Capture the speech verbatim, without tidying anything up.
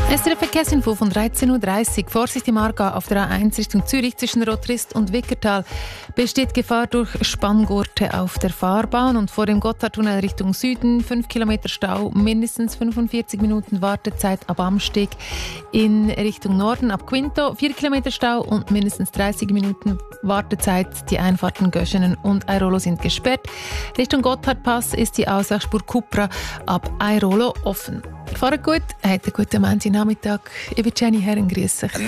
S R F Verkehrsinfo von dreizehn Uhr dreißig. Vorsicht im Aargau auf der A eins Richtung Zürich zwischen Rotrist und Wickertal besteht Gefahr durch Spanngurte auf der Fahrbahn und vor dem Gotthardtunnel Richtung Süden fünf Kilometer Stau, mindestens fünfundvierzig Minuten Wartezeit ab Amsteg in Richtung Norden ab Quinto, vier Kilometer Stau und mindestens dreißig Minuten Wartezeit. Die Einfahrten Göschenen und Airolo sind gesperrt. Richtung Gotthardpass ist die Ausweichspur Cupra ab Airolo offen. Fahrt gut, habt einen guten Nachmittag. Ich bin Jenny Herren, grüß euch.